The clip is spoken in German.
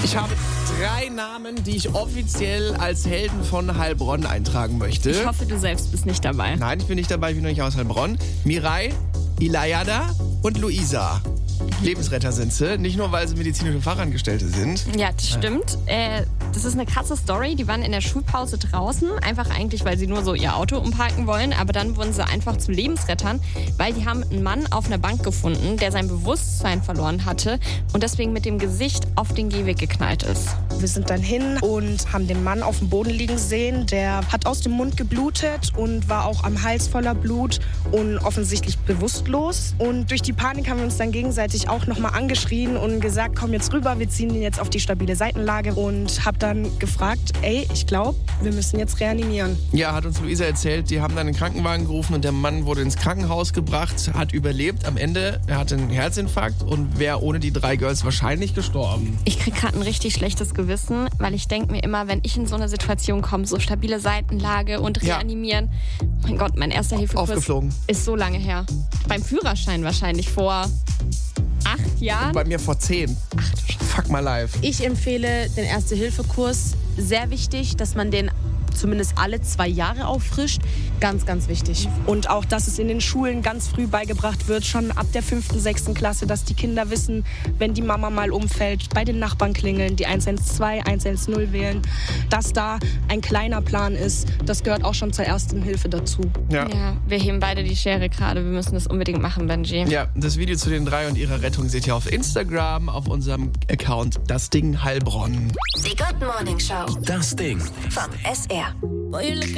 Ich habe 3 Namen, die ich offiziell als Helden von Heilbronn eintragen möchte. Ich hoffe, du selbst bist nicht dabei. Nein, ich bin nicht dabei, ich bin noch nicht aus Heilbronn. Mirai, Ilayada und Luisa. Lebensretter sind sie, nicht nur, weil sie medizinische Fachangestellte sind. Ja, das stimmt. Das ist eine krasse Story. Die waren in der Schulpause draußen, einfach eigentlich, weil sie nur so ihr Auto umparken wollen. Aber dann wurden sie einfach zu Lebensrettern, weil die haben einen Mann auf einer Bank gefunden, der sein Bewusstsein verloren hatte und deswegen mit dem Gesicht auf den Gehweg geknallt ist. Wir sind dann hin und haben den Mann auf dem Boden liegen sehen. Der hat aus dem Mund geblutet und war auch am Hals voller Blut und offensichtlich bewusstlos. Und durch die Panik haben wir uns dann gegenseitig auch nochmal angeschrien und gesagt, komm jetzt rüber, wir ziehen ihn jetzt auf die stabile Seitenlage. Und habe dann gefragt, ey, ich glaube, wir müssen jetzt reanimieren. Ja, hat uns Luisa erzählt, die haben dann einen Krankenwagen gerufen und der Mann wurde ins Krankenhaus gebracht, hat überlebt. Am Ende, er hatte einen Herzinfarkt und wäre ohne die 3 Girls wahrscheinlich gestorben. Ich krieg gerade ein richtig schlechtes Gewissen, weil ich denke mir immer, wenn ich in so eine Situation komme, so stabile Seitenlage und reanimieren, mein Gott, mein erster Hilfekurs Aufgeflogen. Ist so lange her. Beim Führerschein wahrscheinlich vor 8 Jahren. Bei mir vor 10. Ach du Scheiße. Fuck my life. Ich empfehle den Erste-Hilfe-Kurs. Sehr wichtig, dass man den zumindest alle 2 Jahre auffrischt. Ganz, ganz wichtig. Und auch, dass es in den Schulen ganz früh beigebracht wird, schon ab der 5., 6. Klasse, dass die Kinder wissen, wenn die Mama mal umfällt, bei den Nachbarn klingeln, die 112, 110 wählen, dass da ein kleiner Plan ist. Das gehört auch schon zur Ersten Hilfe dazu. Ja. Ja, wir heben beide die Schere gerade. Wir müssen das unbedingt machen, Benji. Ja, das Video zu den 3 und ihrer Rettung seht ihr auf Instagram, auf unserem Account Das Ding Heilbronn. Die Good Morning Show. Das Ding. Vom SR.